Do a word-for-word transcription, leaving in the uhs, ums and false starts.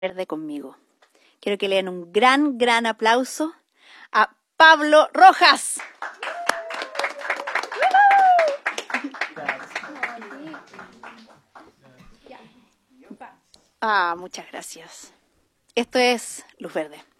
Verde conmigo. Quiero que le den un gran, gran aplauso a Pablo Rojas. Ah, muchas gracias. Esto es Luz Verde.